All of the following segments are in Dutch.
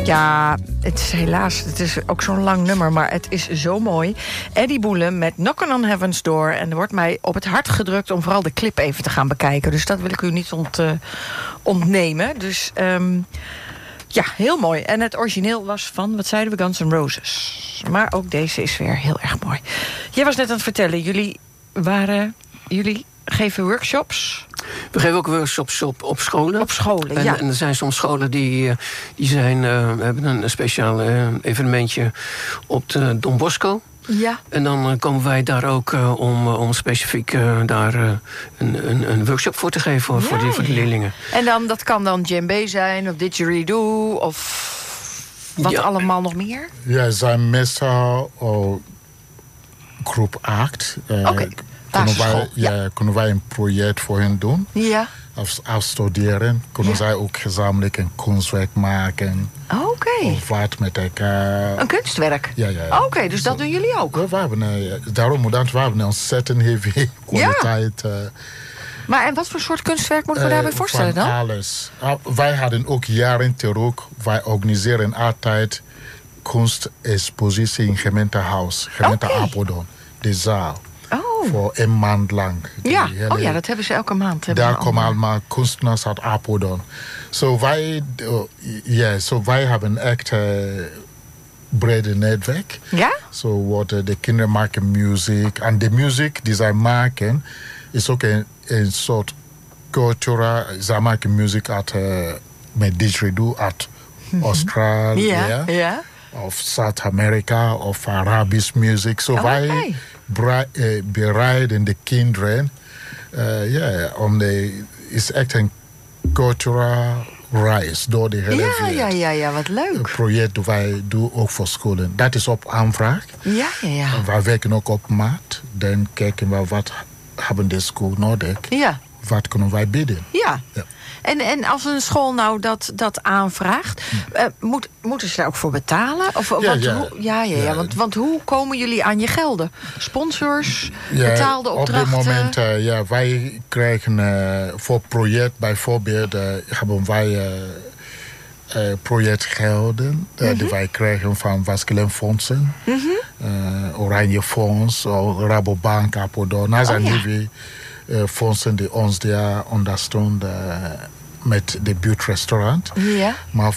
Ja, het is ook zo'n lang nummer, maar het is zo mooi. Eddie Boulem met Knockin' on Heaven's Door. En er wordt mij op het hart gedrukt om vooral de clip even te gaan bekijken. Dus dat wil ik u niet ontnemen. Dus ja, heel mooi. En het origineel was van, wat zeiden we, Guns N' Roses. Maar ook deze is weer heel erg mooi. Jij was net aan het vertellen, jullie geven workshops. We geven ook workshops op scholen. Op scholen, ja. En er zijn soms scholen die hebben een speciaal evenementje op de Don Bosco. Ja. En dan komen wij daar ook om specifiek daar een workshop voor te geven voor die leerlingen. En dan, dat kan dan djembe zijn, of didgeridoo, of wat allemaal nog meer? Ja, het zijn meestal groep 8. Oké. Kunnen wij een project voor hen doen? Ja. Als afstuderen kunnen zij ook gezamenlijk een kunstwerk maken. Oké. Of wat met elkaar. Een kunstwerk? Ja. Oké, dus dat doen jullie ook? We hebben een ontzettend heavy kwaliteit. Maar en wat voor soort kunstwerk moeten we daarbij voorstellen dan? Alles. Wij hadden ook jaren terug. Wij organiseren altijd kunstexpositie in gemeentehuis. Gemeente Apeldoorn. De zaal. Voor een maand lang. Ja, dat hebben ze elke maand. Daar komen allemaal kunstenaars uit Apeldoorn. Wij hebben echt brede netwerk. Ja? De kinderen maken muziek. En de muziek die zij maken is ook een soort cultural. Zij maken muziek met didgeridoo uit Australië. Ja. Of Zuid-Amerika of Arabisch muziek. Wij bereiden de kinderen. Is echt een cultural reis door de hele wereld. Ja, wat leuk. Een project dat wij doen ook voor scholen. Dat is op aanvraag. Ja. En wij werken ook op maat. Dan kijken we wat hebben de school nodig. Ja. Wat kunnen wij bieden. Ja. En als een school nou dat aanvraagt, moeten ze daar ook voor betalen? Want hoe komen jullie aan je gelden? Sponsors, betaalde opdrachten? Op dit moment, wij krijgen voor project bijvoorbeeld, hebben wij projectgelden die wij krijgen van verschillende fondsen. Oranje Fonds, Rabobank, Apeldoorn. Dat zijn die fondsen die ons daar ondersteunen met de buurtrestaurant. Ja. Maar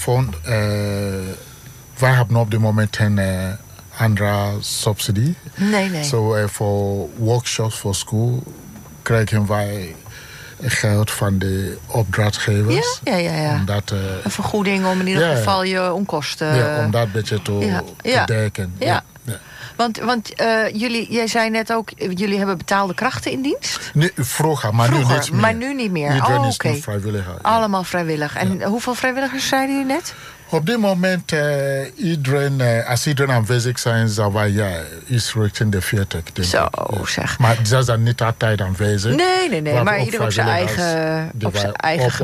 wij hebben op dit moment een andere subsidie. Nee. Voor workshops voor school krijgen wij geld van de opdrachtgevers. Ja. Een vergoeding om in ieder geval je onkosten... Ja, om dat een beetje te dekken. Ja. Want jij zei net ook, jullie hebben betaalde krachten in dienst? Nee, vroeger, maar nu niet meer. Maar nu niet meer. Iedereen is nu vrijwilliger. Allemaal vrijwillig. En hoeveel vrijwilligers zeiden jullie net? Op dit moment, als iedereen aanwezig zijn, is richting de 40. Zo, zeg. Maar ze zijn niet altijd aanwezig. Nee, maar ieder op zijn eigen